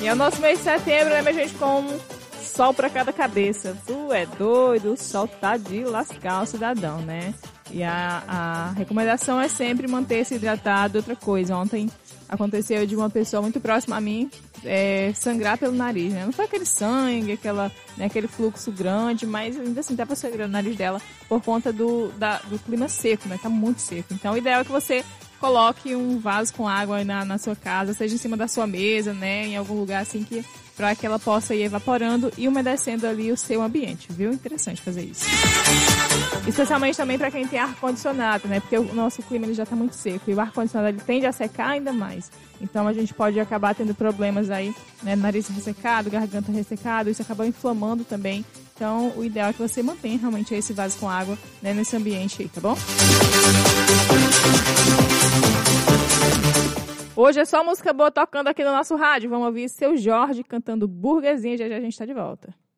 é o nosso mês de setembro, né, minha gente, com um sol pra cada cabeça. Tu é doido, o sol tá de lascar o cidadão, né? E a recomendação é sempre manter-se hidratado. Outra coisa, ontem aconteceu de uma pessoa muito próxima a mim sangrar pelo nariz, né? Não foi aquele sangue, aquele fluxo grande, mas ainda assim tava sangrando o nariz dela por conta do clima seco, né? Tá muito seco. Então o ideal é que você coloque um vaso com água aí na sua casa, seja em cima da sua mesa, né? Em algum lugar assim para que ela possa ir evaporando e umedecendo ali o seu ambiente, viu? Interessante fazer isso. Especialmente também para quem tem ar-condicionado, né? Porque o nosso clima ele já está muito seco e o ar-condicionado ele tende a secar ainda mais. Então a gente pode acabar tendo problemas aí, né? Nariz ressecado, garganta ressecado, isso acaba inflamando também. Então o ideal é que você mantenha realmente esse vaso com água, né, nesse ambiente aí, tá bom? Hoje é só música boa tocando aqui no nosso rádio. Vamos ouvir Seu Jorge cantando Burguesinha. Já já a gente tá de volta.